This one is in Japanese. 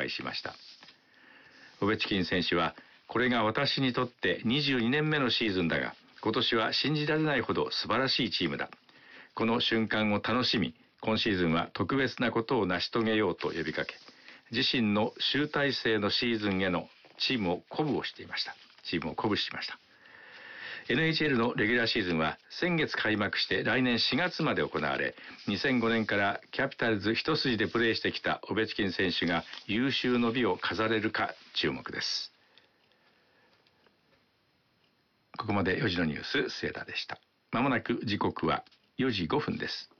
配しました。オベチキン選手は、これが私にとって22年目のシーズンだが、今年は信じられないほど素晴らしいチームだ。この瞬間を楽しみ、今シーズンは特別なことを成し遂げようと呼びかけ、自身の集大成のシーズンへのチームを鼓舞しました。NHL のレギュラーシーズンは先月開幕して来年4月まで行われ、2005年からキャピタルズ一筋でプレーしてきたオベチキン選手が有終の美を飾れるか注目です。ここまで4時のニュース、末田でした。まもなく時刻は4時5分です。